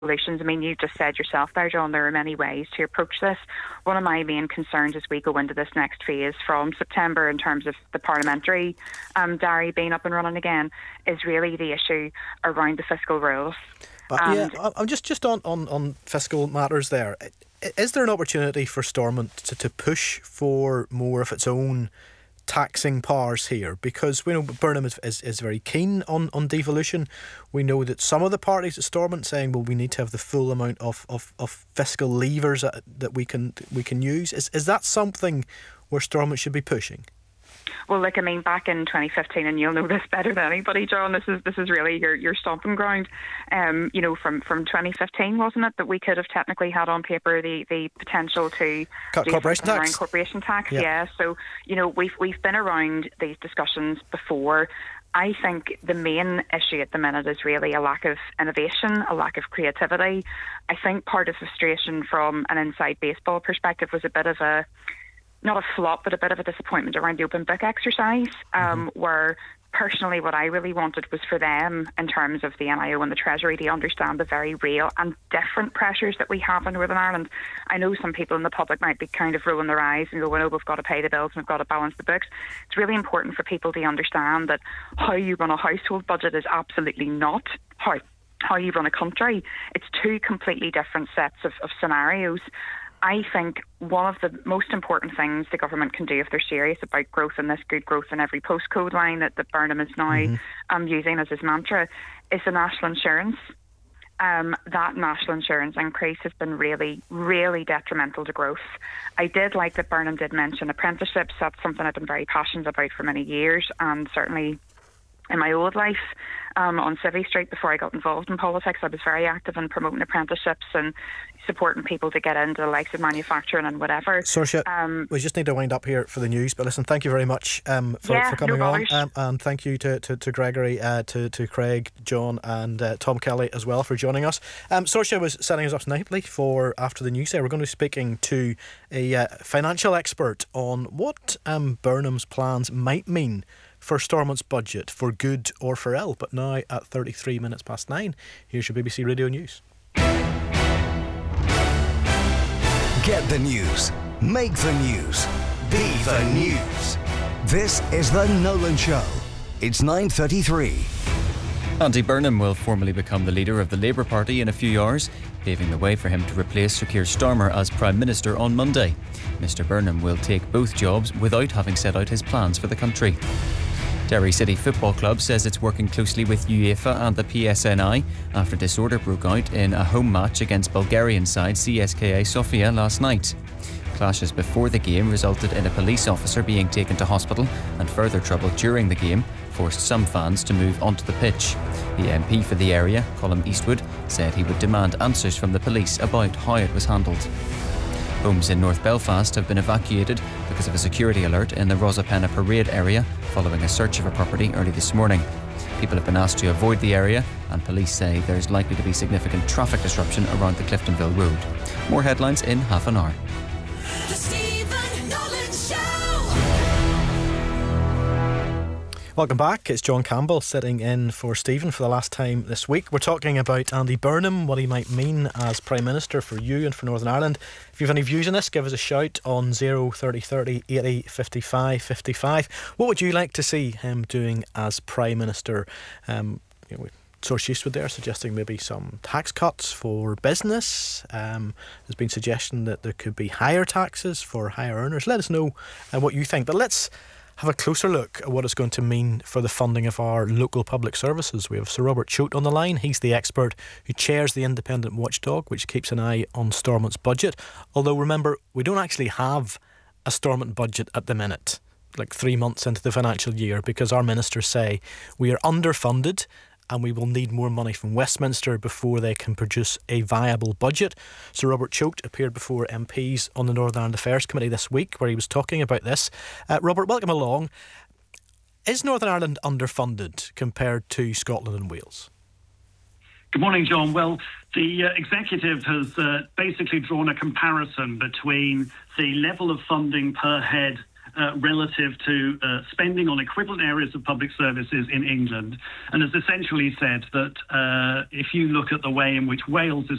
solutions. I mean, you just said yourself there, John, there are many ways to approach this. One of my main concerns as we go into this next phase from September in terms of the parliamentary diary being up and running again is really the issue around the fiscal rules. But I'm just on fiscal matters there. Is there an opportunity for Stormont to push for more of its own taxing powers here? Because we know Burnham is very keen on devolution. We know that some of the parties at Stormont saying, well, we need to have the full amount of fiscal levers that we can use. Is that something where Stormont should be pushing? Well, look, I mean, back in 2015, and you'll know this better than anybody, John, this is really your stomping ground. From 2015, wasn't it, that we could have technically had on paper the potential to cut corporation tax? Around corporation tax, yeah. So, we've been around these discussions before. I think the main issue at the minute is really a lack of innovation, a lack of creativity. I think part of frustration from an inside baseball perspective was a bit of not a flop, but a bit of a disappointment around the open book exercise, where personally what I really wanted was for them, in terms of the NIO and the Treasury, to understand the very real and different pressures that we have in Northern Ireland. I know some people in the public might be kind of rolling their eyes and going, oh, we've got to pay the bills and we've got to balance the books. It's really important for people to understand that how you run a household budget is absolutely not how you run a country. It's two completely different sets of scenarios. I think one of the most important things the government can do if they're serious about growth, and this good growth in every postcode line that Burnham is now using as his mantra, is the national insurance. That national insurance increase has been really, really detrimental to growth. I did like that Burnham did mention apprenticeships. That's something I've been very passionate about for many years, and certainly in my old life on Civvy Street before I got involved in politics, I was very active in promoting apprenticeships and supporting people to get into the likes of manufacturing and whatever. Saoirse, we just need to wind up here for the news, but listen, thank you very much for coming on, and thank you to Gregory, to Craig, John and Tom Kelly as well for joining us. Saoirse was setting us up nicely for after the news there. We're going to be speaking to a financial expert on what Burnham's plans might mean for Stormont's budget, for good or for ill. But now at 33 minutes past 9, here's your BBC Radio News. Get the news. Make the news. Be the news. This is The Nolan Show. It's 9:33. Andy Burnham will formally become the leader of the Labour Party in a few hours, paving the way for him to replace Sir Keir Starmer as Prime Minister on Monday. Mr Burnham will take both jobs without having set out his plans for the country. Derry City Football Club says it's working closely with UEFA and the PSNI after disorder broke out in a home match against Bulgarian side CSKA Sofia last night. Clashes before the game resulted in a police officer being taken to hospital, and further trouble during the game forced some fans to move onto the pitch. The MP for the area, Colm Eastwood, said he would demand answers from the police about how it was handled. Homes in North Belfast have been evacuated because of a security alert in the Rosapenna Parade area following a search of a property early this morning. People have been asked to avoid the area, and police say there's likely to be significant traffic disruption around the Cliftonville Road. More headlines in half an hour. The Stephen Nolan Show. Welcome back. It's John Campbell sitting in for Stephen for the last time this week. We're talking about Andy Burnham, what he might mean as Prime Minister for you and for Northern Ireland. If you have any views on this, give us a shout on 03030 80 55 55. What would you like to see him doing as Prime Minister? Saoirse Eastwood there suggesting maybe some tax cuts for business. There's been suggestion that there could be higher taxes for higher earners. Let us know what you think. But let's have a closer look at what it's going to mean for the funding of our local public services. We have Sir Robert Choate on the line. He's the expert who chairs the independent watchdog, which keeps an eye on Stormont's budget. Although, remember, we don't actually have a Stormont budget at the minute, like 3 months into the financial year, because our ministers say we are underfunded and we will need more money from Westminster before they can produce a viable budget. Sir Robert Choate appeared before MPs on the Northern Ireland Affairs Committee this week, where he was talking about this. Robert, welcome along. Is Northern Ireland underfunded compared to Scotland and Wales? Good morning, John. Well, the executive has basically drawn a comparison between the level of funding per head relative to spending on equivalent areas of public services in England, and has essentially said that if you look at the way in which Wales is